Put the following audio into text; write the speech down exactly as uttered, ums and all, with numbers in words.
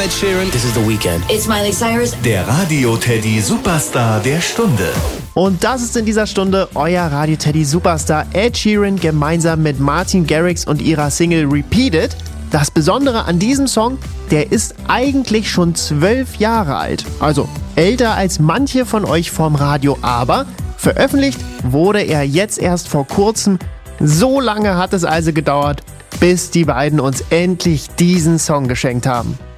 Ed Sheeran. This is The Weeknd. It's Miley Cyrus. Der Radio Teddy Superstar der Stunde. Und das ist in dieser Stunde euer Radio Teddy Superstar Ed Sheeran gemeinsam mit Martin Garrix und ihrer Single Repeated. Das Besondere an diesem Song, der ist eigentlich schon zwölf Jahre alt. Also älter als manche von euch vorm Radio, aber veröffentlicht wurde er jetzt erst vor kurzem. So lange hat es also gedauert, bis die beiden uns endlich diesen Song geschenkt haben.